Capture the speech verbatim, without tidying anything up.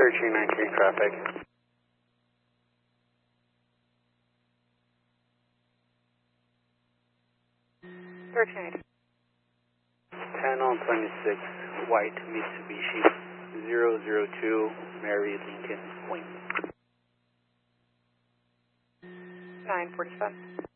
thirteen nineteen traffic. thirteen eighty. ten on twenty-six, white Mitsubishi, zero zero two, Mary Lincoln, Queens. nine forty-seven.